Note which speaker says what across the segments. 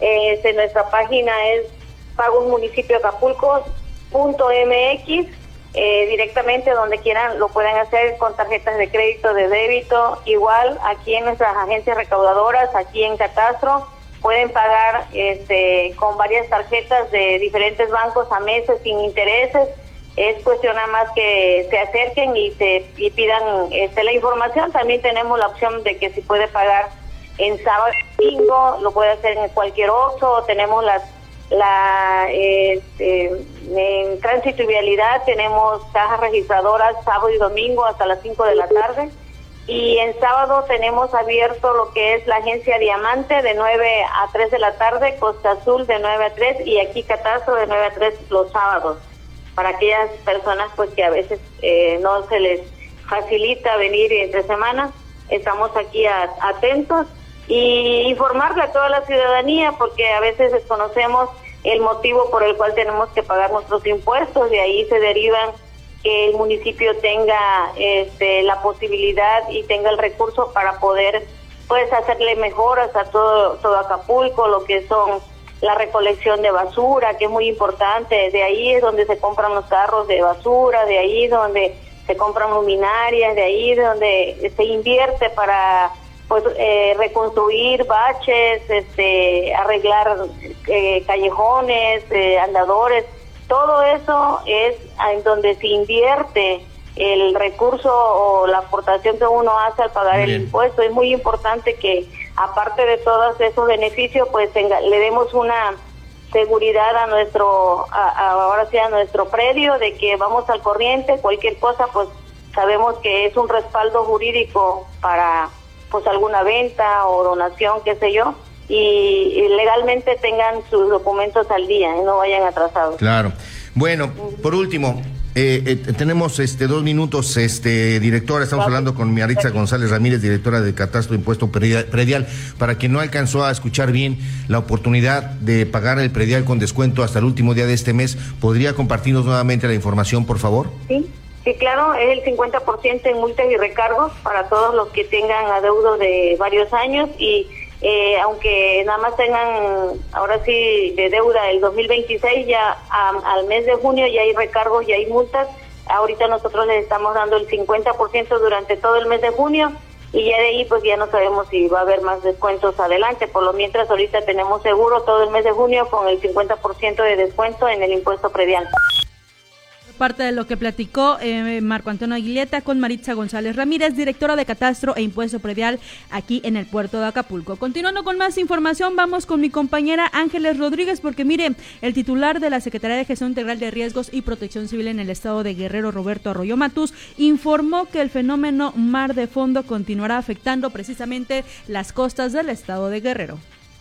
Speaker 1: Nuestra página es pagosmunicipioacapulco.mx. Directamente donde quieran lo pueden hacer con tarjetas de crédito, de débito, igual aquí en nuestras agencias recaudadoras, aquí en Catastro, pueden pagar con varias tarjetas de diferentes bancos a meses sin intereses. Es cuestión nada más que se acerquen y pidan la información. También tenemos la opción de que si puede pagar en sábado y domingo, lo puede hacer en cualquier Oxxo. Tenemos en tránsito y vialidad tenemos cajas registradoras sábado y domingo hasta las 5 de la tarde, y en sábado tenemos abierto lo que es la agencia Diamante de 9 a 3 de la tarde, Costa Azul de 9 a 3 y aquí Catastro de 9 a 3 los sábados, para aquellas personas pues que a veces no se les facilita venir entre semanas. Estamos aquí atentos y informarle a toda la ciudadanía, porque a veces desconocemos el motivo por el cual tenemos que pagar nuestros impuestos, y ahí se derivan que el municipio tenga la posibilidad y tenga el recurso para poder pues hacerle mejoras a todo Acapulco, lo que son la recolección de basura, que es muy importante. De ahí es donde se compran los carros de basura, de ahí es donde se compran luminarias, de ahí es donde se invierte para reconstruir baches, arreglar callejones, andadores. Todo eso es en donde se invierte el recurso o la aportación que uno hace al pagar el impuesto. Es muy importante que, aparte de todos esos beneficios, pues le demos una seguridad a nuestro predio, de que vamos al corriente. Cualquier cosa, pues sabemos que es un respaldo jurídico para pues alguna venta o donación, qué sé yo, y legalmente tengan sus documentos al día y no vayan atrasados.
Speaker 2: Claro. Bueno, por último, tenemos 2 minutos, directora. Estamos hablando con Maritza González Ramírez, directora de Catastro Impuesto Predial. Para quien no alcanzó a escuchar bien la oportunidad de pagar el predial con descuento hasta el último día de este mes, ¿podría compartirnos nuevamente la información, por favor?
Speaker 1: Sí, claro, es el 50% en multas y recargos para todos los que tengan adeudos de varios años, y aunque nada más tengan ahora sí de deuda el 2026, ya al mes de junio ya hay recargos, ya hay multas. Ahorita nosotros les estamos dando el 50% durante todo el mes de junio, y ya de ahí pues ya no sabemos si va a haber más descuentos adelante. Por lo mientras ahorita tenemos seguro todo el mes de junio con el 50% de descuento en el impuesto predial.
Speaker 3: Parte de lo que platicó Marco Antonio Aguileta con Maritza González Ramírez, directora de Catastro e Impuesto Predial aquí en el puerto de Acapulco. Continuando con más información, vamos con mi compañera Ángeles Rodríguez, porque mire, el titular de la Secretaría de Gestión Integral de Riesgos y Protección Civil en el estado de Guerrero, Roberto Arroyo Matús, informó que el fenómeno mar de fondo continuará afectando precisamente las costas del estado de Guerrero.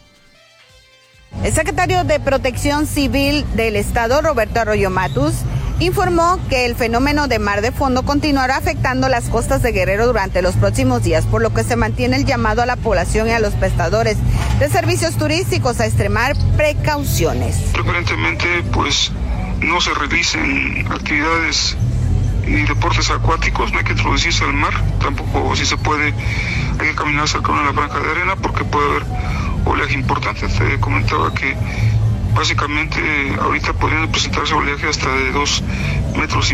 Speaker 4: El secretario de Protección Civil del estado, Roberto Arroyo Matús, informó que el fenómeno de mar de fondo continuará afectando las costas de Guerrero durante los próximos días, por lo que se mantiene el llamado a la población y a los prestadores de servicios turísticos a extremar precauciones.
Speaker 5: Preferentemente, pues, no se realicen actividades y deportes acuáticos, no hay que introducirse al mar, tampoco, si se puede, hay que caminar cerca de la franja de arena porque puede haber oleaje importante. Te comentaba que básicamente ahorita podrían presentarse oleaje hasta de 2,5 metros.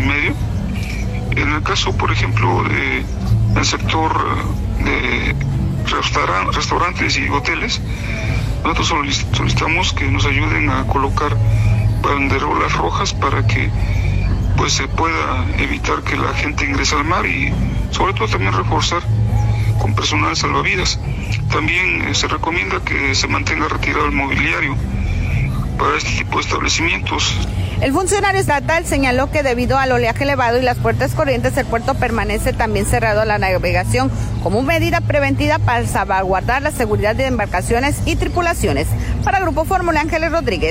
Speaker 5: En el caso, por ejemplo, del sector de restaurantes y hoteles, nosotros solicitamos que nos ayuden a colocar banderolas rojas para que pues se pueda evitar que la gente ingrese al mar, y sobre todo también reforzar con personal salvavidas. También se recomienda que se mantenga retirado el mobiliario para este tipo de establecimientos.
Speaker 4: El funcionario estatal señaló que debido al oleaje elevado y las fuertes corrientes, el puerto permanece también cerrado a la navegación como medida preventiva para salvaguardar la seguridad de embarcaciones y tripulaciones. Para Grupo Fórmula, Ángeles Rodríguez.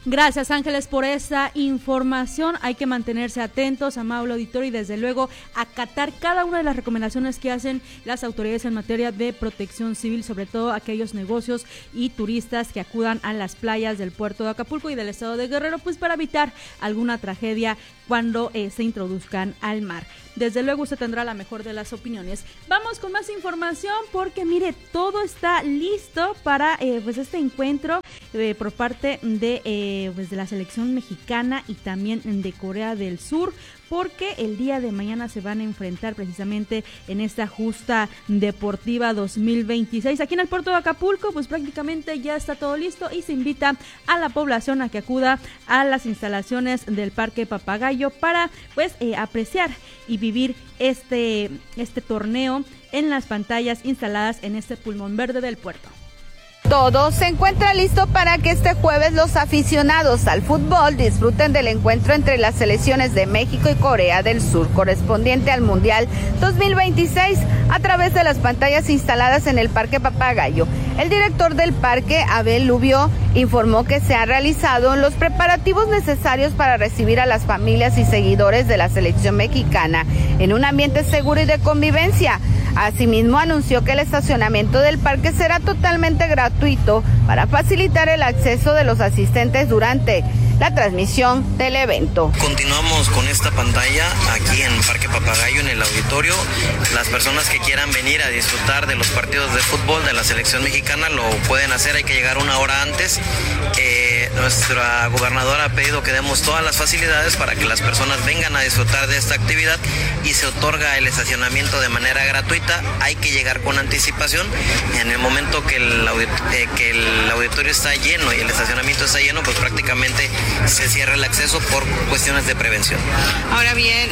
Speaker 3: Gracias, Ángeles, por esa información. Hay que mantenerse atentos, amable auditorio, y desde luego acatar cada una de las recomendaciones que hacen las autoridades en materia de protección civil, sobre todo aquellos negocios y turistas que acudan a las playas del puerto de Acapulco y del estado de Guerrero, pues para evitar alguna tragedia cuando se introduzcan al mar. Desde luego usted tendrá la mejor de las opiniones. Vamos con más información porque mire, todo está listo para pues este encuentro por parte de la selección mexicana y también de Corea del Sur, porque el día de mañana se van a enfrentar precisamente en esta justa deportiva 2026 aquí en el puerto de Acapulco. Pues prácticamente ya está todo listo y se invita a la población a que acuda a las instalaciones del Parque Papagayo para pues apreciar y vivir este torneo en las pantallas instaladas en este pulmón verde del puerto.
Speaker 4: Todo se encuentra listo para que este jueves los aficionados al fútbol disfruten del encuentro entre las selecciones de México y Corea del Sur, correspondiente al Mundial 2026, a través de las pantallas instaladas en el Parque Papagayo. El director del parque, Abel Lubio, informó que se han realizado los preparativos necesarios para recibir a las familias y seguidores de la selección mexicana en un ambiente seguro y de convivencia. Asimismo, anunció que el estacionamiento del parque será totalmente gratuito para facilitar el acceso de los asistentes durante la transmisión del evento.
Speaker 6: Continuamos con esta pantalla aquí en Parque Papagayo, en el auditorio. Las personas que quieran venir a disfrutar de los partidos de fútbol de la selección mexicana lo pueden hacer, hay que llegar una hora antes. Nuestra gobernadora ha pedido que demos todas las facilidades para que las personas vengan a disfrutar de esta actividad y se otorga el estacionamiento de manera gratuita. Hay que llegar con anticipación. En el momento que el auditorio está lleno y el estacionamiento está lleno, pues prácticamente se cierra el acceso por cuestiones de prevención.
Speaker 7: Ahora bien,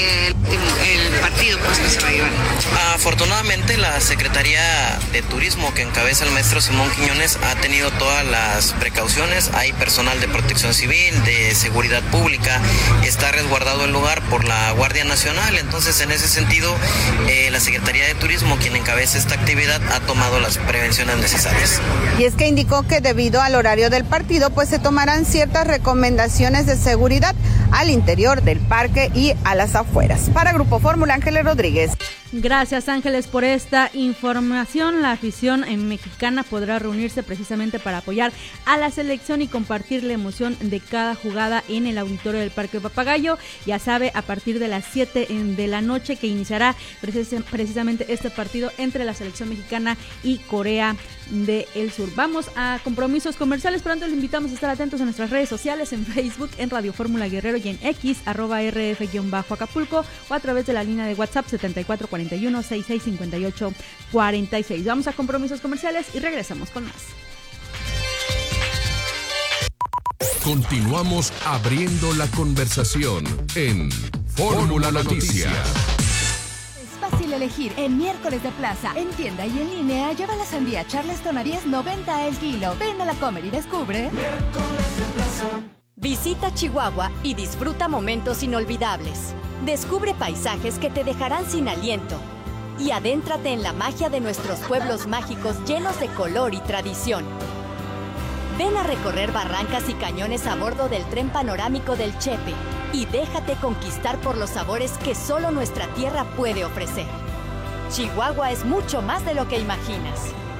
Speaker 7: el partido, pues, que se va a llevar.
Speaker 6: Afortunadamente, la Secretaría de Turismo que encabeza el maestro Simón Quiñones ha tenido todas las precauciones. Hay personal de protección civil, de seguridad pública, está resguardado el lugar por la Guardia Nacional. Entonces, en ese sentido, la Secretaría de Turismo, quien encabeza esta actividad, ha tomado las prevenciones necesarias.
Speaker 4: Y es que indicó que debido al horario del partido, pues se tomarán ciertas recomendaciones de seguridad al interior del parque y a las afueras. Para Grupo Fórmula, Ángeles Rodríguez.
Speaker 3: Gracias, Ángeles, por esta información. La afición mexicana podrá reunirse precisamente para apoyar a la selección y compartir la emoción de cada jugada en el auditorio del Parque Papagayo. Ya sabe, a partir de las 7 de la noche que iniciará precisamente este partido entre la selección mexicana y Corea del Sur. Vamos a compromisos comerciales, pero antes les invitamos a estar atentos a nuestras redes sociales, en Facebook, en Radio Fórmula Guerrero y en X, @RF_Acapulco, o a través de la línea de WhatsApp 7441-6658-46. Vamos a compromisos comerciales y regresamos con más.
Speaker 8: Continuamos abriendo la conversación en Fórmula Noticias.
Speaker 9: Fácil elegir en miércoles de plaza. En tienda y en línea, lleva la sandía Charleston a $10.90 el kilo. Ven a la Comer y descubre.
Speaker 10: Visita Chihuahua y disfruta momentos inolvidables. Descubre paisajes que te dejarán sin aliento. Y adéntrate en la magia de nuestros pueblos mágicos llenos de color y tradición. Ven a recorrer barrancas y cañones a bordo del tren panorámico del Chepe y déjate conquistar por los sabores que solo nuestra tierra puede ofrecer. Chihuahua es mucho más de lo que imaginas.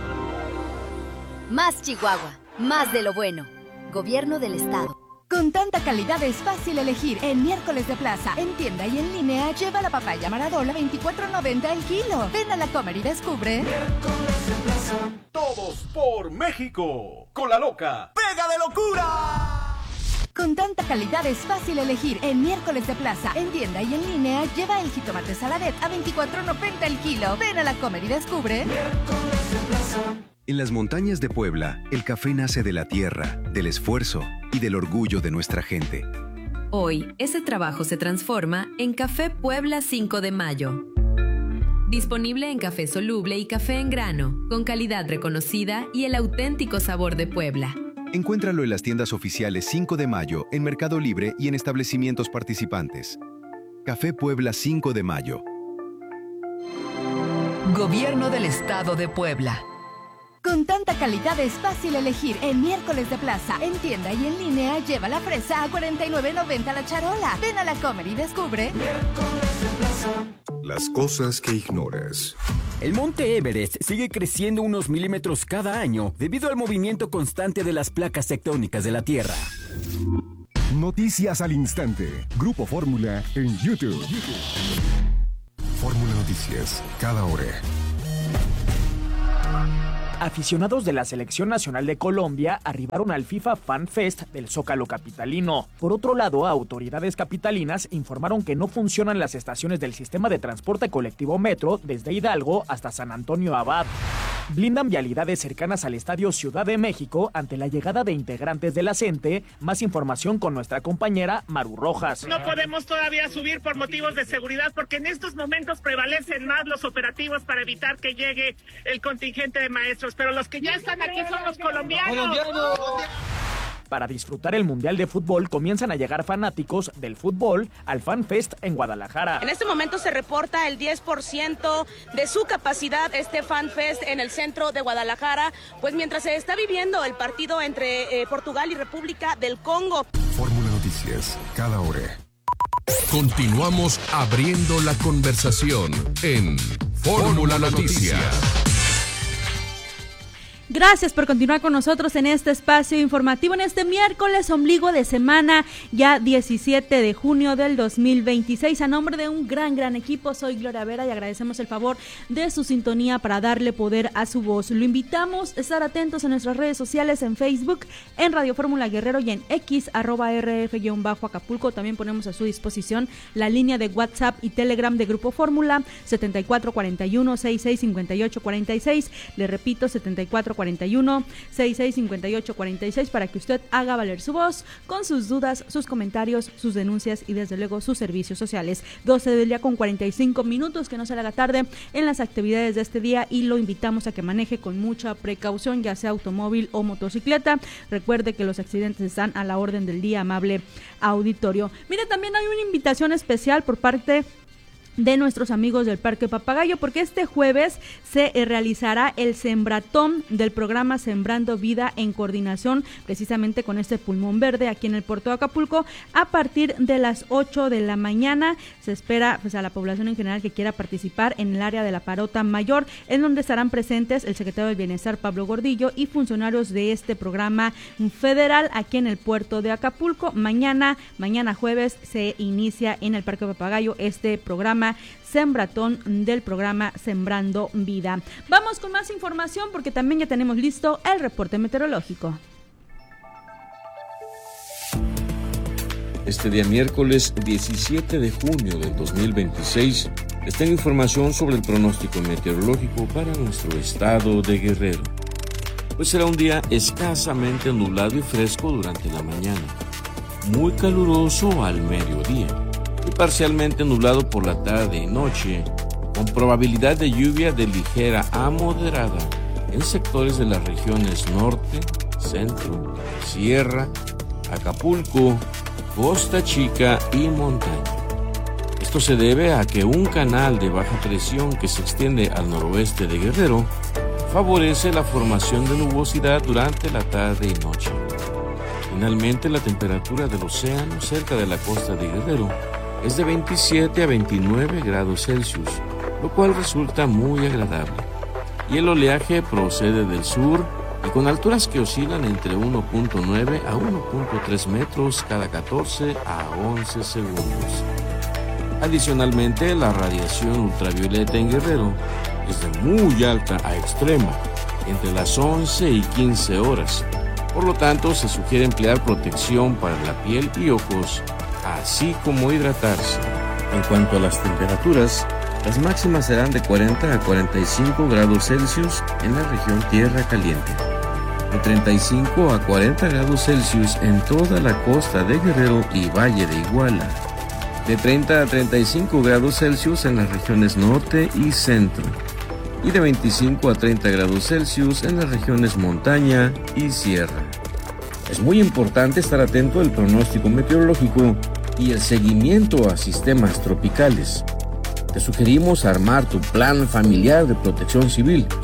Speaker 11: Más Chihuahua, más de lo bueno. Gobierno del Estado.
Speaker 9: Con tanta calidad es fácil elegir en miércoles de plaza. En tienda y en línea, lleva la papaya Maradola $24.90 el kilo. Ven a la Comer y descubre.
Speaker 12: Miércoles de plaza. Todos por México. Con la loca. ¡Pega de locura!
Speaker 9: Con tanta calidad es fácil elegir en miércoles de plaza. En tienda y en línea, lleva el jitomate Saladet a $24.90 el kilo. Ven a la Comer y descubre.
Speaker 12: Miércoles de plaza.
Speaker 13: En las montañas de Puebla, el café nace de la tierra, del esfuerzo y del orgullo de nuestra gente.
Speaker 14: Hoy, ese trabajo se transforma en Café Puebla 5 de Mayo. Disponible en café soluble y café en grano, con calidad reconocida y el auténtico sabor de Puebla.
Speaker 13: Encuéntralo en las tiendas oficiales 5 de Mayo, en Mercado Libre y en establecimientos participantes. Café Puebla 5 de Mayo.
Speaker 15: Gobierno del Estado de Puebla.
Speaker 9: Con tanta calidad es fácil elegir. En Miércoles de Plaza, en tienda y en línea, lleva la fresa a $49.90 la charola. Ven a la Comer y descubre Miércoles de Plaza.
Speaker 8: Las cosas que ignoras.
Speaker 15: El monte Everest sigue creciendo unos milímetros cada año debido al movimiento constante de las placas tectónicas de la Tierra.
Speaker 16: Noticias al instante. Grupo Fórmula en YouTube.
Speaker 8: Fórmula Noticias, cada hora.
Speaker 17: Aficionados de la Selección Nacional de Colombia arribaron al FIFA Fan Fest del Zócalo capitalino. Por otro lado, autoridades capitalinas informaron que no funcionan las estaciones del sistema de transporte colectivo Metro desde Hidalgo hasta San Antonio Abad. Blindan vialidades cercanas al Estadio Ciudad de México ante la llegada de integrantes de la CENTE. Más información con nuestra compañera Maru Rojas.
Speaker 18: No podemos todavía subir por motivos de seguridad porque en estos momentos prevalecen más los operativos para evitar que llegue el contingente de maestros, pero los que ya están aquí son los colombianos.
Speaker 17: Para disfrutar el Mundial de Fútbol comienzan a llegar fanáticos del fútbol al Fan Fest en Guadalajara.
Speaker 19: En este momento se reporta el 10% de su capacidad este Fan Fest en el centro de Guadalajara, pues mientras se está viviendo el partido entre Portugal y República del Congo.
Speaker 8: Fórmula Noticias, cada hora. Continuamos abriendo la conversación en Fórmula Noticias.
Speaker 3: Gracias por continuar con nosotros en este espacio informativo, en este miércoles ombligo de semana, ya 17 de junio del 2026. A nombre de un gran equipo, soy Gloria Vera y agradecemos el favor de su sintonía para darle poder a su voz. Lo invitamos a estar atentos en nuestras redes sociales, en Facebook, en Radio Fórmula Guerrero y en X, @RF-Acapulco. También ponemos a su disposición la línea de WhatsApp y Telegram de Grupo Fórmula, 7441-665846. Le repito, 7441-665846 para que usted haga valer su voz con sus dudas, sus comentarios, sus denuncias y desde luego sus servicios sociales. 12 del día con 45 minutos, que no se le haga tarde en las actividades de este día y lo invitamos a que maneje con mucha precaución, ya sea automóvil o motocicleta. Recuerde que los accidentes están a la orden del día, amable auditorio. Mire, también hay una invitación especial por parte de nuestros amigos del Parque Papagayo, porque este jueves se realizará el sembratón del programa Sembrando Vida en coordinación precisamente con este pulmón verde aquí en el puerto de Acapulco a partir de las 8 de la mañana. Se espera pues a la población en general que quiera participar en el área de la Parota Mayor, en donde estarán presentes el secretario del Bienestar Pablo Gordillo y funcionarios de este programa federal aquí en el puerto de Acapulco. Mañana jueves se inicia en el Parque Papagayo este programa Sembratón del programa Sembrando Vida. Vamos con más información porque también ya tenemos listo el reporte meteorológico.
Speaker 20: Este día miércoles 17 de junio del 2026 les tengo información sobre el pronóstico meteorológico para nuestro estado de Guerrero. Pues será un día escasamente nublado y fresco durante la mañana, muy caluroso al mediodía y parcialmente nublado por la tarde y noche, con probabilidad de lluvia de ligera a moderada en sectores de las regiones norte, centro, sierra, Acapulco, Costa Chica y montaña. Esto se debe a que un canal de baja presión que se extiende al noroeste de Guerrero favorece la formación de nubosidad durante la tarde y noche. Finalmente, la temperatura del océano cerca de la costa de Guerrero es de 27 a 29 grados Celsius, lo cual resulta muy agradable. Y el oleaje procede del sur y con alturas que oscilan entre 1.9 a 1.3 metros cada 14 a 11 segundos. Adicionalmente, la radiación ultravioleta en Guerrero es de muy alta a extrema, entre las 11 y 15 horas. Por lo tanto, se sugiere emplear protección para la piel y ojos, así como hidratarse. En cuanto a las temperaturas, las máximas serán de 40 a 45 grados Celsius en la región Tierra Caliente, de 35 a 40 grados Celsius en toda la costa de Guerrero y Valle de Iguala, de 30 a 35 grados Celsius en las regiones norte y centro, y de 25 a 30 grados Celsius en las regiones montaña y sierra. Es muy importante estar atento al pronóstico meteorológico y el seguimiento a sistemas tropicales. Te sugerimos armar tu plan familiar de protección civil.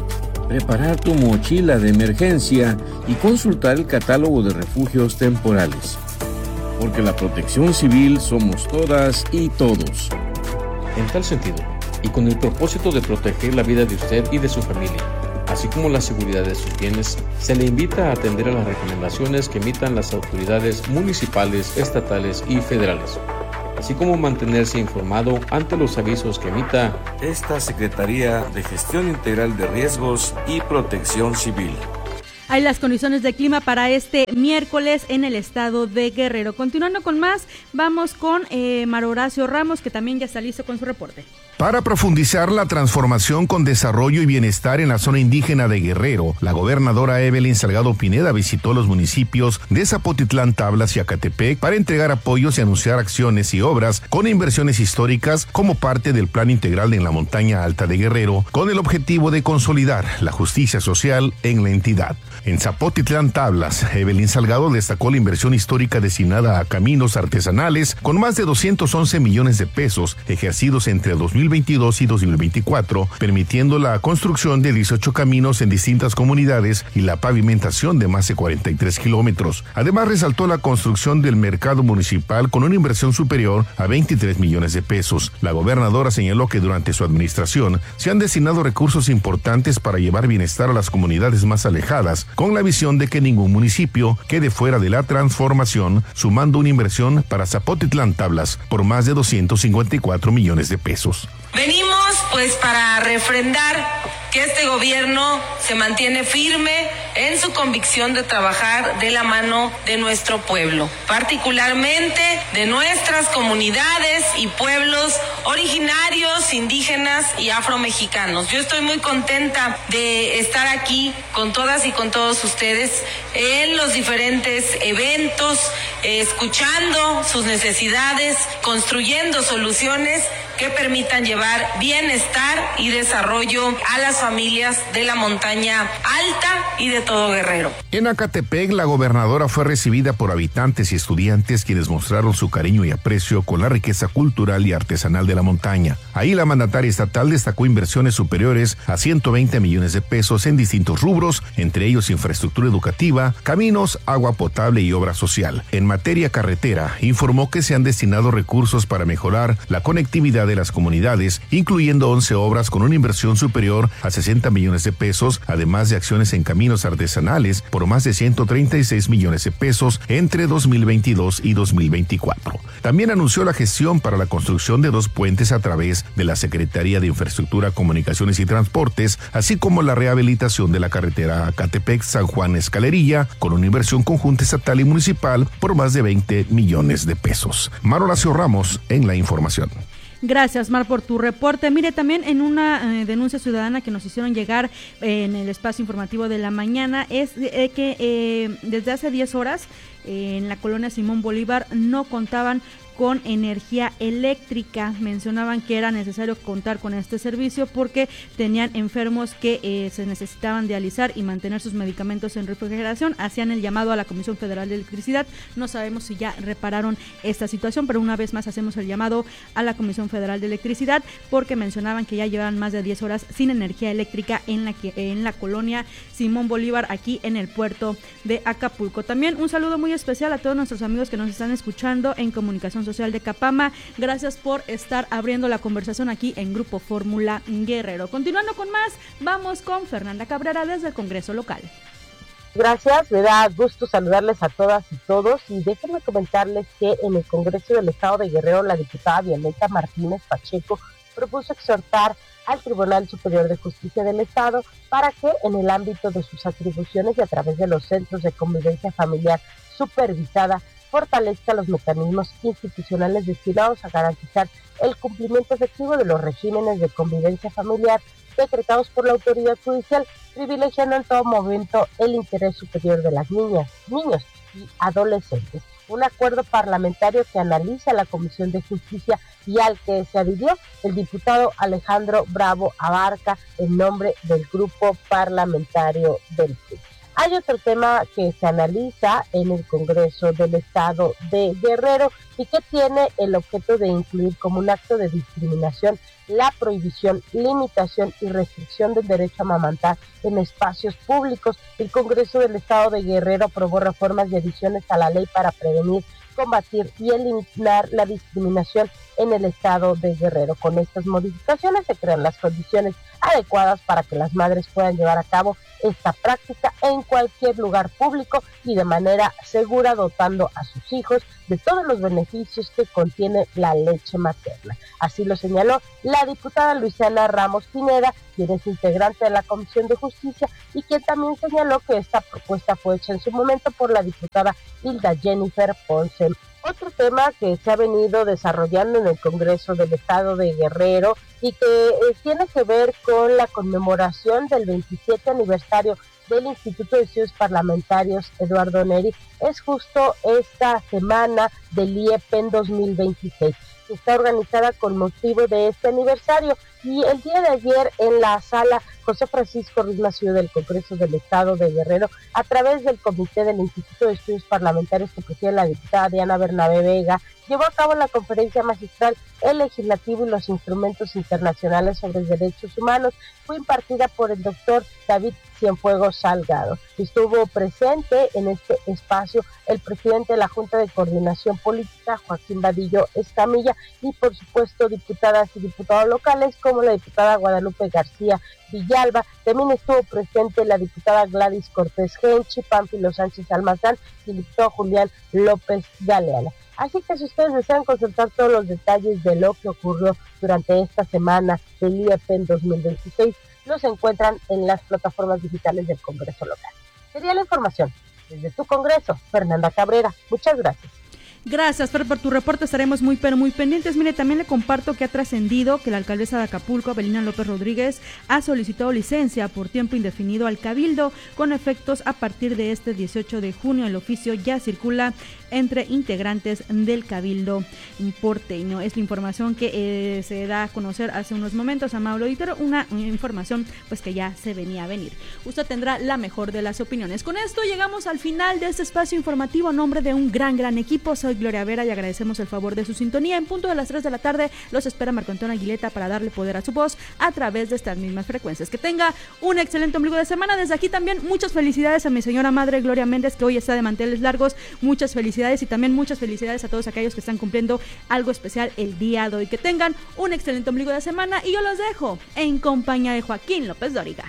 Speaker 20: preparar tu mochila de emergencia y consultar el catálogo de refugios temporales. Porque la protección civil somos todas y todos.
Speaker 21: En tal sentido, y con el propósito de proteger la vida de usted y de su familia, así como la seguridad de sus bienes, se le invita a atender a las recomendaciones que emitan las autoridades municipales, estatales y federales, así como mantenerse informado ante los avisos que emita
Speaker 20: esta Secretaría de Gestión Integral de Riesgos y Protección Civil.
Speaker 3: Hay las condiciones de clima para este miércoles en el estado de Guerrero. Continuando con más, vamos con Mario Horacio Ramos, que también ya está listo con su reporte.
Speaker 22: Para profundizar la transformación con desarrollo y bienestar en la zona indígena de Guerrero, la gobernadora Evelyn Salgado Pineda visitó los municipios de Zapotitlán, Tablas y Acatepec para entregar apoyos y anunciar acciones y obras con inversiones históricas como parte del Plan Integral en la Montaña Alta de Guerrero, con el objetivo de consolidar la justicia social en la entidad. En Zapotitlán, Tablas, Evelyn Salgado destacó la inversión histórica destinada a caminos artesanales con más de 211 millones de pesos ejercidos entre 2022 y 2024, permitiendo la construcción de 18 caminos en distintas comunidades y la pavimentación de más de 43 kilómetros. Además, resaltó la construcción del mercado municipal con una inversión superior a 23 millones de pesos. La gobernadora señaló que durante su administración se han destinado recursos importantes para llevar bienestar a las comunidades más alejadas, con la visión de que ningún municipio quede fuera de la transformación, sumando una inversión para Zapotitlán, Tablas por más de 254 millones de pesos.
Speaker 23: Venimos pues para refrendar que este gobierno se mantiene firme en su convicción de trabajar de la mano de nuestro pueblo, particularmente de nuestras comunidades y pueblos originarios, indígenas y afromexicanos. Yo estoy muy contenta de estar aquí con todas y con todos ustedes en los diferentes eventos, escuchando sus necesidades, construyendo soluciones que permitan llevar bienestar y desarrollo a las familias de la montaña alta y de todo Guerrero.
Speaker 22: En Acatepec, la gobernadora fue recibida por habitantes y estudiantes quienes mostraron su cariño y aprecio con la riqueza cultural y artesanal de la montaña. Ahí la mandataria estatal destacó inversiones superiores a 120 millones de pesos en distintos rubros, entre ellos infraestructura educativa, caminos, agua potable y obra social. En materia carretera, informó que se han destinado recursos para mejorar la conectividad de las comunidades, incluyendo 11 obras con una inversión superior a 60 millones de pesos, además de acciones en caminos artesanales por más de 136 millones de pesos entre 2022 y 2024. También anunció la gestión para la construcción de 2 puentes a través de la Secretaría de Infraestructura, Comunicaciones y Transportes, así como la rehabilitación de la carretera Acatepec-San Juan-Escalerilla, con una inversión conjunta estatal y municipal por más de 20 millones de pesos. Mario Horacio Ramos en la información.
Speaker 3: Gracias, Mar, por tu reporte. Mire, también en una denuncia ciudadana que nos hicieron llegar en el espacio informativo de la mañana es que desde hace 10 horas en la colonia Simón Bolívar no contaban con energía eléctrica. Mencionaban que era necesario contar con este servicio porque tenían enfermos que se necesitaban dializar y mantener sus medicamentos en refrigeración. Hacían el llamado a la Comisión Federal de Electricidad. No sabemos si ya repararon esta situación, pero una vez más hacemos el llamado a la Comisión Federal de Electricidad porque mencionaban que ya llevan más de 10 horas sin energía eléctrica en la colonia Simón Bolívar, aquí en el puerto de Acapulco. También un saludo muy especial a todos nuestros amigos que nos están escuchando en Comunicación Social de Capama. Gracias por estar abriendo la conversación aquí en Grupo Fórmula Guerrero. Continuando con más, vamos con Fernanda Cabrera desde el Congreso local.
Speaker 24: Gracias, me da gusto saludarles a todas y todos y déjenme comentarles que en el Congreso del Estado de Guerrero la diputada Violeta Martínez Pacheco propuso exhortar al Tribunal Superior de Justicia del Estado para que en el ámbito de sus atribuciones y a través de los centros de convivencia familiar supervisada fortalezca los mecanismos institucionales destinados a garantizar el cumplimiento efectivo de los regímenes de convivencia familiar decretados por la autoridad judicial, privilegiando en todo momento el interés superior de las niñas, niños y adolescentes. Un acuerdo parlamentario que analiza la Comisión de Justicia y al que se adhirió el diputado Alejandro Bravo Abarca en nombre del grupo parlamentario del PRI. Hay otro tema que se analiza en el Congreso del Estado de Guerrero y que tiene el objeto de incluir como un acto de discriminación la prohibición, limitación y restricción del derecho a amamantar en espacios públicos. El Congreso del Estado de Guerrero aprobó reformas y adiciones a la ley para prevenir, combatir y eliminar la discriminación en el Estado de Guerrero. Con estas modificaciones se crean las condiciones adecuadas para que las madres puedan llevar a cabo esta práctica en cualquier lugar público y de manera segura, dotando a sus hijos de todos los beneficios que contiene la leche materna. Así lo señaló la diputada Luisiana Ramos Pineda, quien es integrante de la Comisión de Justicia y quien también señaló que esta propuesta fue hecha en su momento por la diputada Hilda Jennifer Ponce. Otro tema que se ha venido desarrollando en el Congreso del Estado de Guerrero y que tiene que ver con la conmemoración del 27 aniversario del Instituto de Estudios Parlamentarios Eduardo Neri es justo esta semana del IEPEN 2026. Está organizada con motivo de este aniversario y el día de ayer en la sala José Francisco Ruiz Massieu del Congreso del Estado de Guerrero, a través del Comité del Instituto de Estudios Parlamentarios que preside la diputada Diana Bernabé Vega, llevó a cabo la conferencia magistral El Legislativo y los Instrumentos Internacionales sobre Derechos Humanos. Fue impartida por el doctor David Cienfuegos Salgado. Estuvo presente en este espacio el presidente de la Junta de Coordinación Política, Joaquín Vadillo Escamilla, y por supuesto diputadas y diputados locales como la diputada Guadalupe García Villalba. También estuvo presente la diputada Gladys Cortés Genchi, Pánfilo Sánchez Almazán y el diputado Julián López Galeana. Así que si ustedes desean consultar todos los detalles de lo que ocurrió durante esta semana del IEPEN 2026, los encuentran en las plataformas digitales del Congreso local. Sería la información. Desde tu Congreso, Fernanda Cabrera. Muchas gracias.
Speaker 3: Gracias, Fer, por tu reporte. Estaremos muy pendientes. Mire, también le comparto que ha trascendido que la alcaldesa de Acapulco, Avelina López Rodríguez, ha solicitado licencia por tiempo indefinido al Cabildo con efectos a partir de este 18 de junio. El oficio ya circula entre integrantes del Cabildo porteño. Es la información que se da a conocer hace unos momentos, amable auditorio, una información pues que ya se venía a venir. Usted tendrá la mejor de las opiniones. Con esto llegamos al final de este espacio informativo a nombre de un gran equipo. Soy Gloria Vera y agradecemos el favor de su sintonía. En punto de las 3 de la tarde los espera Marco Antonio Aguileta para darle poder a su voz a través de estas mismas frecuencias. Que tenga un excelente ombligo de semana. Desde aquí también muchas felicidades a mi señora madre Gloria Méndez, que hoy está de manteles largos. Muchas felicidades y también muchas felicidades a todos aquellos que están cumpliendo algo especial el día de hoy. Que tengan un excelente ombligo de semana y yo los dejo en compañía de Joaquín López Dóriga.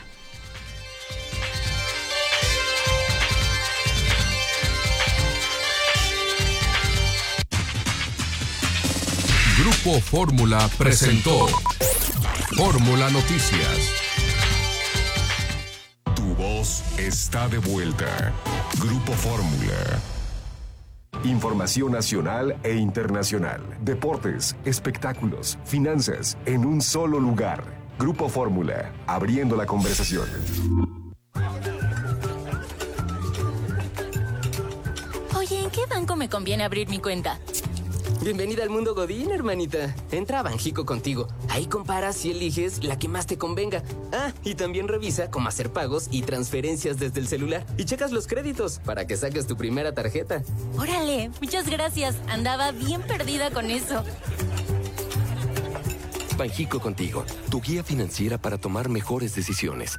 Speaker 8: Grupo Fórmula presentó Fórmula Noticias.
Speaker 16: Tu voz está de vuelta. Grupo Fórmula. Información nacional e internacional. Deportes, espectáculos, finanzas, en un solo lugar. Grupo Fórmula, abriendo la conversación.
Speaker 1: Oye, ¿en qué banco me conviene abrir mi cuenta?
Speaker 2: Bienvenida al mundo Godín, hermanita. Entra a Banjico Contigo. Ahí comparas y eliges la que más te convenga. Ah, y también revisa cómo hacer pagos y transferencias desde el celular. Y checas los créditos para que saques tu primera tarjeta.
Speaker 1: Órale, muchas gracias. Andaba bien perdida con eso.
Speaker 5: Banjico Contigo, tu guía financiera para tomar mejores decisiones.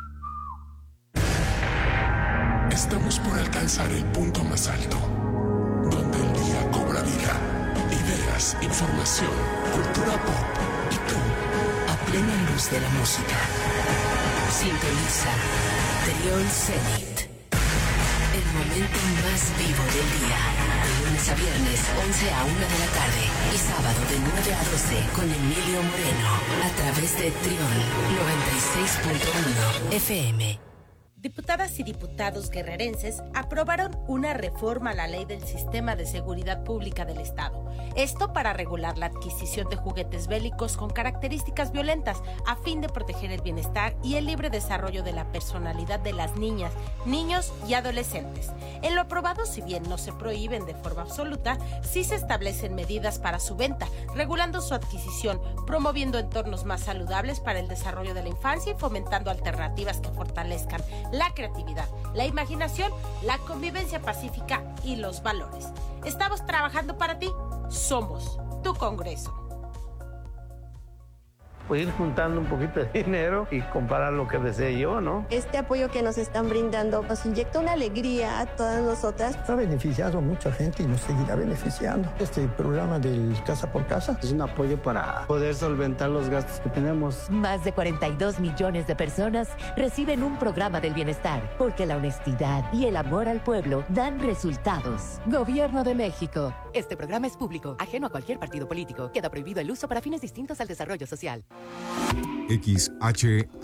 Speaker 7: Estamos por alcanzar el punto más alto, donde el día cobra vida. Ideas, información, cultura pop y tú, a plena luz de la música.
Speaker 25: Sintoniza Trión Zenit, el momento más vivo del día. De lunes a viernes, 11 a 1 de la tarde y sábado de 9 a 12 con Emilio Moreno a través de Trión 96.1 FM.
Speaker 26: Diputadas y diputados guerrerenses aprobaron una reforma a la Ley del Sistema de Seguridad Pública del Estado. Esto para regular la adquisición de juguetes bélicos con características violentas a fin de proteger el bienestar y el libre desarrollo de la personalidad de las niñas, niños y adolescentes. En lo aprobado, si bien no se prohíben de forma absoluta, sí se establecen medidas para su venta, regulando su adquisición, promoviendo entornos más saludables para el desarrollo de la infancia y fomentando alternativas que fortalezcan la creatividad, la imaginación, la convivencia pacífica y los valores. Estamos trabajando para ti. Somos tu Congreso.
Speaker 4: Pues ir juntando un poquito de dinero y comparar lo que desee yo, ¿no?
Speaker 6: Este apoyo que nos están brindando nos inyecta una alegría a todas nosotras.
Speaker 10: Ha beneficiado a mucha gente y nos seguirá beneficiando. Este programa del Casa por Casa
Speaker 4: es un apoyo para poder solventar los gastos que tenemos.
Speaker 11: Más de 42 millones de personas reciben un programa del bienestar, porque la honestidad y el amor al pueblo dan resultados. Gobierno de México.
Speaker 12: Este programa es público, ajeno a cualquier partido político. Queda prohibido el uso para fines distintos al desarrollo social.
Speaker 14: XHAGR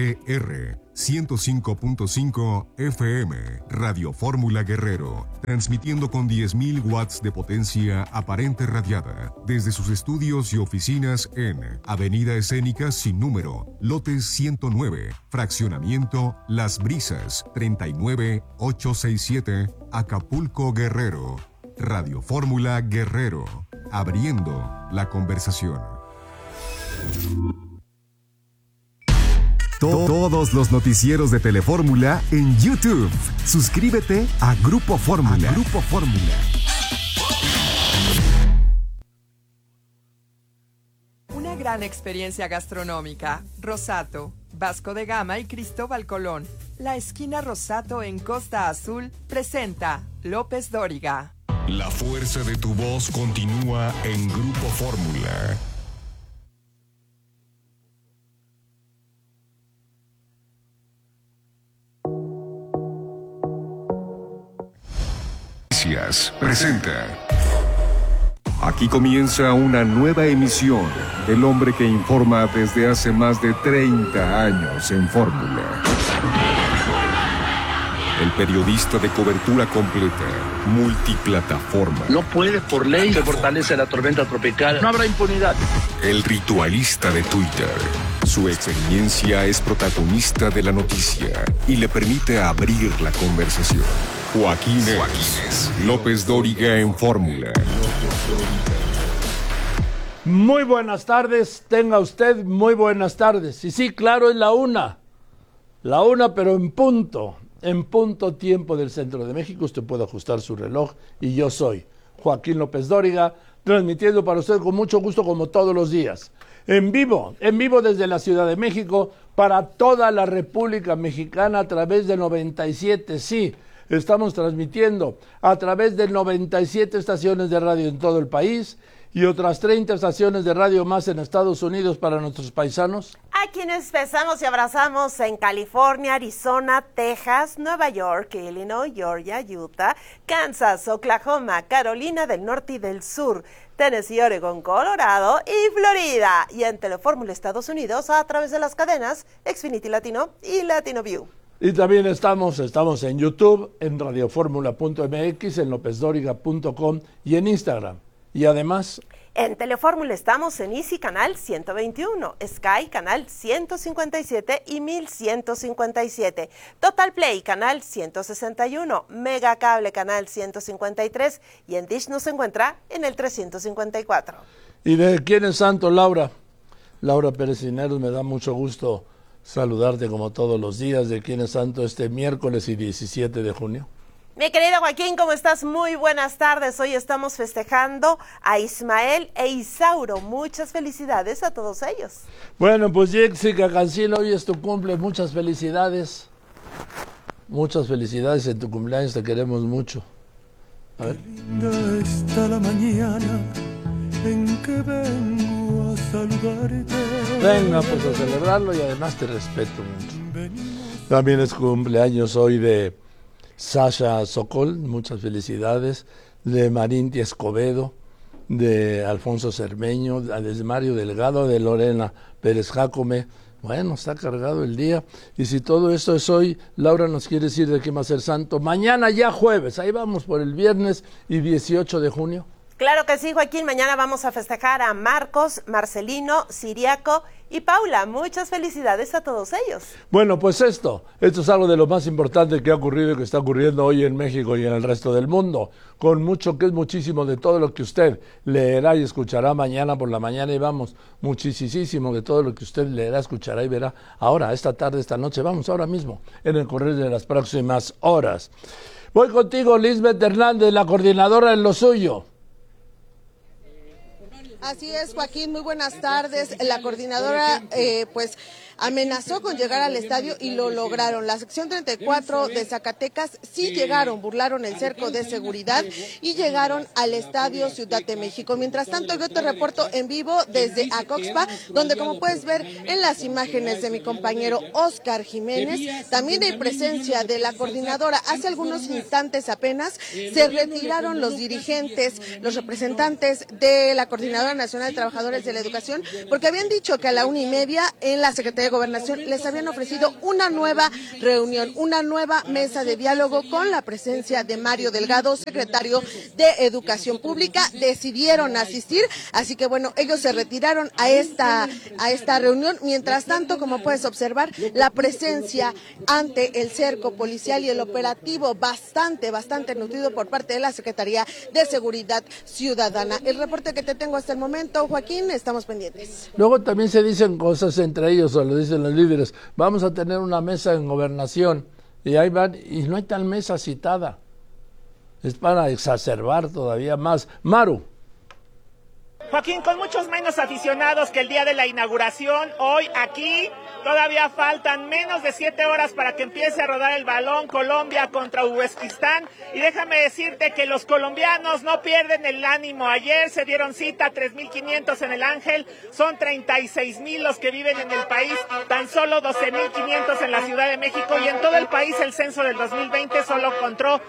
Speaker 14: 105.5 FM Radio Fórmula Guerrero, transmitiendo con 10.000 watts de potencia aparente radiada desde sus estudios y oficinas en Avenida Escénica sin número, lote 109, fraccionamiento Las Brisas, 39867, Acapulco, Guerrero. Radio Fórmula Guerrero, abriendo la conversación. Todos los noticieros de Telefórmula en YouTube. Suscríbete a Grupo Fórmula.
Speaker 27: Una gran experiencia gastronómica. Rosato, Vasco de Gama y Cristóbal Colón. La esquina Rosato en Costa Azul presenta López Dóriga.
Speaker 7: La fuerza de tu voz continúa en Grupo Fórmula. Presenta. Aquí comienza una nueva emisión del hombre que informa desde hace más de 30 años en Fórmula. El periodista de cobertura completa, multiplataforma.
Speaker 4: No puede, por ley, se fortalece la tormenta tropical. No habrá impunidad.
Speaker 7: El ritualista de Twitter. Su experiencia es protagonista de la noticia y le permite abrir la conversación. Joaquín López Dóriga en Fórmula.
Speaker 28: Muy buenas tardes, tenga usted muy buenas tardes. Y sí, claro, es la una, pero en punto tiempo del centro de México. Usted puede ajustar su reloj y yo soy Joaquín López Dóriga, transmitiendo para usted con mucho gusto como todos los días. En vivo desde la Ciudad de México para toda la República Mexicana a través de 97, sí. Estamos transmitiendo a través de 97 estaciones de radio en todo el país y otras 30 estaciones de radio más en Estados Unidos para nuestros paisanos.
Speaker 29: A quienes besamos y abrazamos en California, Arizona, Texas, Nueva York, Illinois, Georgia, Utah, Kansas, Oklahoma, Carolina del Norte y del Sur, Tennessee, Oregon, Colorado y Florida. Y en Telefórmula Estados Unidos a través de las cadenas Xfinity Latino y Latino View.
Speaker 28: Y también estamos en YouTube, en radioformula.mx, en lopezdoriga.com y en Instagram. Y además,
Speaker 29: en Telefórmula estamos en Easy Canal 121, Sky Canal 157 y 1157, Total Play Canal 161, Mega Cable Canal 153 y en Dish nos encuentra en el 354.
Speaker 28: ¿Y de quién es santo, Laura? Laura Pérez Cisneros, me da mucho gusto saludarte como todos los días. ¿De quién es santo este miércoles y 17 de junio?
Speaker 29: Mi querido Joaquín, ¿cómo estás? Muy buenas tardes. Hoy estamos festejando a Ismael e Isauro. Muchas felicidades a todos ellos.
Speaker 28: Bueno, pues Jessica Cancino, hoy es tu cumple. Muchas felicidades. Muchas felicidades en tu cumpleaños. Te queremos mucho. A ver.
Speaker 30: Qué linda está la mañana en que vengo a saludarte.
Speaker 28: Venga, pues a celebrarlo y además te respeto mucho. También es cumpleaños hoy de Sasha Sokol, muchas felicidades, de Marinti Escobedo, de Alfonso Cermeño, de Mario Delgado, de Lorena Pérez Jácome. Bueno, está cargado el día. Y si todo esto es hoy, Laura nos quiere decir de qué va a ser santo. Mañana ya jueves, ahí vamos por el viernes y 18 de junio.
Speaker 29: Claro que sí, Joaquín. Mañana vamos a festejar a Marcos, Marcelino, Siriaco y Paula. Muchas felicidades a todos ellos.
Speaker 28: Bueno, pues esto es algo de lo más importante que ha ocurrido y que está ocurriendo hoy en México y en el resto del mundo, con mucho, que es muchísimo de todo lo que usted leerá y escuchará mañana por la mañana, y vamos, muchísimo de todo lo que usted leerá, escuchará y verá ahora, esta tarde, esta noche, vamos, ahora mismo, en el correr de las próximas horas. Voy contigo, Lisbeth Hernández, la coordinadora en lo suyo.
Speaker 9: Así es, Joaquín, muy buenas tardes. La coordinadora, pues, amenazó con llegar al estadio y lo lograron. La sección 34 de Zacatecas sí llegaron, burlaron el cerco de seguridad y llegaron al estadio Ciudad de México. Mientras tanto, yo te reporto en vivo desde Acoxpa, donde, como puedes ver en las imágenes de mi compañero Oscar Jiménez, también hay presencia de la coordinadora. Hace algunos instantes apenas se retiraron los dirigentes, los representantes de la Coordinadora Nacional de Trabajadores de la Educación, porque habían dicho que a la 1:30 en la Secretaría de Gobernación les habían ofrecido una nueva reunión, una nueva mesa de diálogo con la presencia de Mario Delgado, secretario de Educación Pública. Decidieron asistir, así que bueno, ellos se retiraron a esta reunión. Mientras tanto, como puedes observar, la presencia ante el cerco policial y el operativo bastante nutrido por parte de la Secretaría de Seguridad Ciudadana. El reporte que te tengo hasta el momento, Joaquín, estamos pendientes.
Speaker 28: Luego también se dicen cosas entre ellos, o lo dicen los líderes, vamos a tener una mesa en gobernación, y ahí van, y no hay tal mesa citada. Es para exacerbar todavía más. Maru.
Speaker 13: Joaquín, con muchos menos aficionados que el día de la inauguración, hoy aquí todavía faltan menos de 7 horas para que empiece a rodar el balón Colombia contra Uzbekistán, y déjame decirte que los colombianos no pierden el ánimo. Ayer se dieron cita 3.500 en el Ángel, son 36.000 los que viven en el país, tan solo 12.500 en la Ciudad de México, y en todo el país el censo del 2020 solo encontró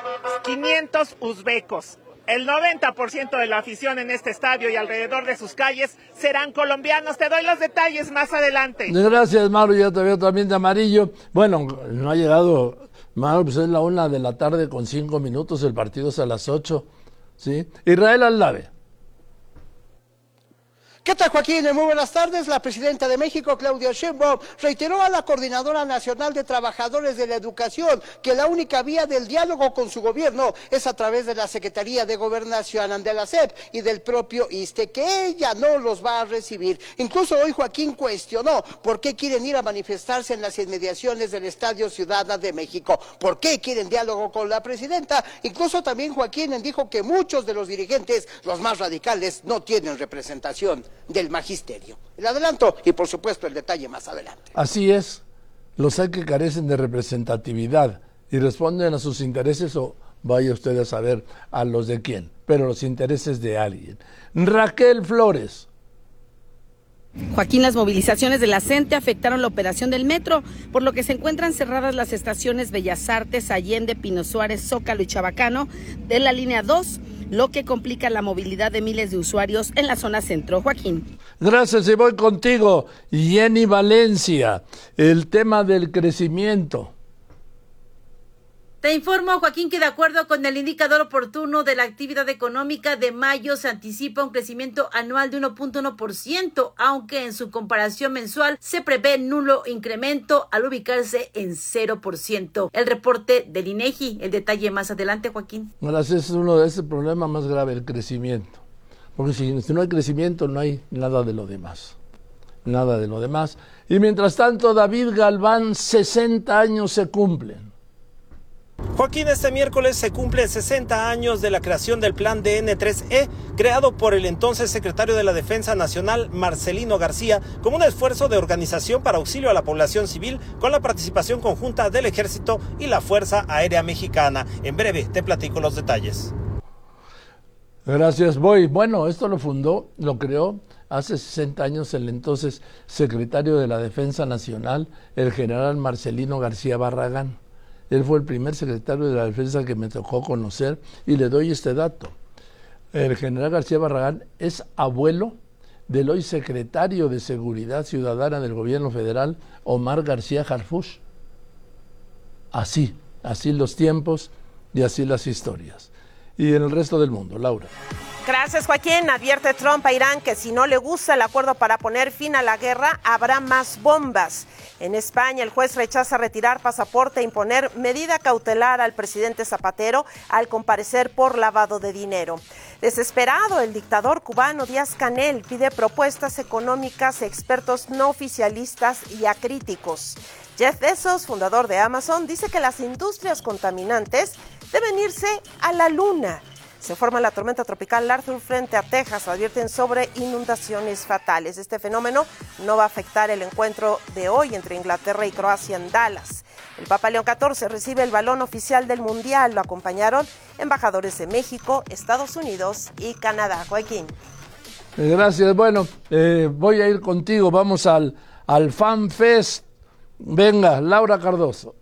Speaker 13: 500 uzbecos. El 90% de la afición en este estadio y alrededor de sus calles serán colombianos. Te doy los detalles más adelante.
Speaker 28: Gracias, Maru, ya te veo también de amarillo. Bueno, no ha llegado, Maru, pues es la 1:00 con 5 minutos, el partido es a las 8, ¿sí? Israel Aldave.
Speaker 15: ¿Qué tal, Joaquín? Muy buenas tardes. La presidenta de México, Claudia Sheinbaum, reiteró a la Coordinadora Nacional de Trabajadores de la Educación que la única vía del diálogo con su gobierno es a través de la Secretaría de Gobernación, de la SEP y del propio ISSSTE, que ella no los va a recibir. Incluso hoy Joaquín cuestionó por qué quieren ir a manifestarse en las inmediaciones del Estadio Ciudad de México, por qué quieren diálogo con la presidenta. Incluso también Joaquín dijo que muchos de los dirigentes, los más radicales, no tienen representación del magisterio. El adelanto y por supuesto el detalle más adelante.
Speaker 28: Así es, los hay que carecen de representatividad y responden a sus intereses, o vaya usted a saber a los de quién, pero los intereses de alguien. Raquel Flores.
Speaker 17: Joaquín, las movilizaciones de la CENTE afectaron la operación del metro, por lo que se encuentran cerradas las estaciones Bellas Artes, Allende, Pino Suárez, Zócalo y Chabacano de la línea 2, lo que complica la movilidad de miles de usuarios en la zona centro. Joaquín.
Speaker 28: Gracias, y voy contigo, Jenny Valencia, el tema del crecimiento.
Speaker 18: Te informo, Joaquín, que de acuerdo con el indicador oportuno de la actividad económica de mayo se anticipa un crecimiento anual de 1.1%, aunque en su comparación mensual se prevé nulo incremento al ubicarse en 0%. El reporte del INEGI, el detalle más adelante, Joaquín.
Speaker 28: Gracias, es uno de ese problema más grave, el crecimiento. Porque si no hay crecimiento, no hay nada de lo demás. Nada de lo demás. Y mientras tanto, David Galván, 60 años se cumplen.
Speaker 19: Joaquín, este miércoles se cumplen 60 años de la creación del Plan DN3E, creado por el entonces secretario de la Defensa Nacional, Marcelino García, como un esfuerzo de organización para auxilio a la población civil con la participación conjunta del Ejército y la Fuerza Aérea Mexicana. En breve te platico los detalles.
Speaker 28: Gracias, Bueno, esto lo creó hace 60 años el entonces secretario de la Defensa Nacional, el general Marcelino García Barragán. Él fue el primer secretario de la Defensa que me tocó conocer, y le doy este dato. El general García Barragán es abuelo del hoy secretario de Seguridad Ciudadana del Gobierno Federal, Omar García Harfuch. Así los tiempos y así las historias. Y en el resto del mundo, Laura.
Speaker 29: Gracias, Joaquín. Advierte Trump a Irán que si no le gusta el acuerdo para poner fin a la guerra, habrá más bombas. En España, el juez rechaza retirar pasaporte e imponer medida cautelar al presidente Zapatero al comparecer por lavado de dinero. Desesperado, el dictador cubano Díaz-Canel pide propuestas económicas a expertos no oficialistas y a críticos. Jeff Bezos, fundador de Amazon, dice que las industrias contaminantes deben irse a la luna. Se forma la tormenta tropical Arthur frente a Texas. Advierten sobre inundaciones fatales. Este fenómeno no va a afectar el encuentro de hoy entre Inglaterra y Croacia en Dallas. El Papa León XIV recibe el balón oficial del Mundial. Lo acompañaron embajadores de México, Estados Unidos y Canadá. Joaquín.
Speaker 28: Gracias. Bueno, voy a ir contigo. Vamos al Fan Fest. Venga, Laura Cardoso.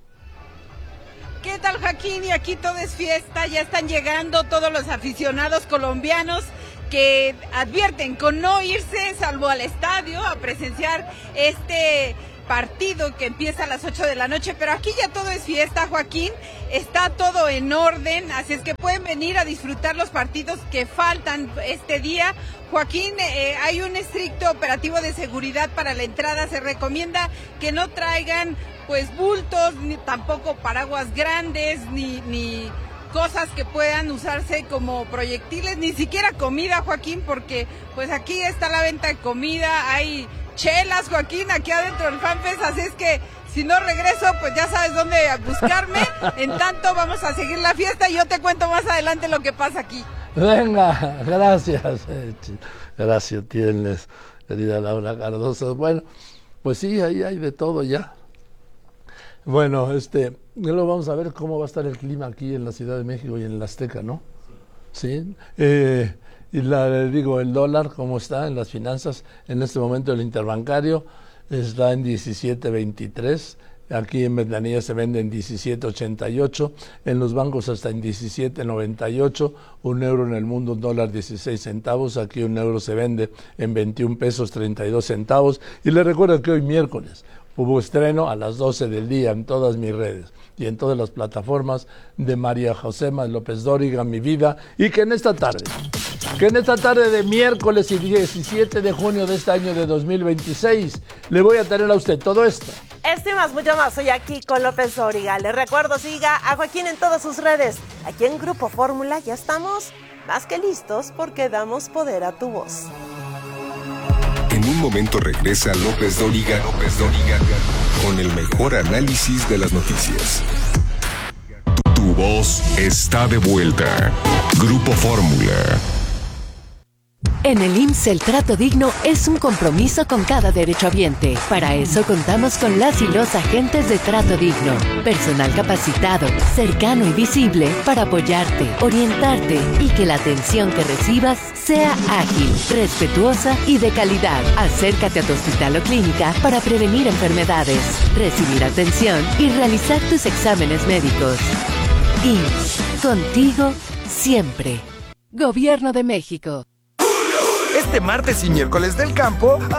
Speaker 1: ¿Qué tal, Joaquín? Y aquí todo es fiesta, ya están llegando todos los aficionados colombianos que advierten con no irse salvo al estadio a presenciar este partido que empieza a las 8 de la noche, pero aquí ya todo es fiesta, Joaquín, está todo en orden, así es que pueden venir a disfrutar los partidos que faltan este día. Joaquín, hay un estricto operativo de seguridad para la entrada, se recomienda que no traigan pues bultos, ni tampoco paraguas grandes, ni cosas que puedan usarse como proyectiles, ni siquiera comida, Joaquín, porque pues aquí está la venta de comida, hay chelas, Joaquín, aquí adentro del FanFest, así es que si no regreso, pues ya sabes dónde buscarme. En tanto, vamos a seguir la fiesta y yo te cuento más adelante lo que pasa aquí.
Speaker 28: Venga, gracias. Gracias, tienes, querida Laura Cardoso. Bueno, pues sí, ahí hay de todo ya. Bueno, luego vamos a ver cómo va a estar el clima aquí en la Ciudad de México y en la Azteca, ¿no? Sí. Y el dólar, ¿cómo está en las finanzas? En este momento el interbancario está en 17.23, aquí en Ventanilla se vende en 17.88, en los bancos hasta en 17.98, un euro en el mundo, un dólar 16 centavos, aquí un euro se vende en 21 pesos 32 centavos, y les recuerdo que hoy miércoles hubo estreno a las 12 del día en todas mis redes y en todas las plataformas de María Josema López Dóriga, Mi Vida, y que en esta tarde de miércoles y 17 de junio de este año de 2026 le voy a tener a usted todo esto.
Speaker 29: Esto y más, mucho más, soy aquí con López Dóriga. Les recuerdo, siga a Joaquín en todas sus redes. Aquí en Grupo Fórmula ya estamos más que listos porque damos poder a tu voz.
Speaker 2: En un momento regresa López Dóriga con el mejor análisis de las noticias. Tu voz está de vuelta. Grupo Fórmula.
Speaker 11: En el IMSS el trato digno es un compromiso con cada derechohabiente. Para eso contamos con las y los agentes de Trato Digno. Personal capacitado, cercano y visible para apoyarte, orientarte y que la atención que recibas sea ágil, respetuosa y de calidad. Acércate a tu hospital o clínica para prevenir enfermedades, recibir atención y realizar tus exámenes médicos. IMSS, contigo siempre. Gobierno de México.
Speaker 3: Este martes y miércoles del campo,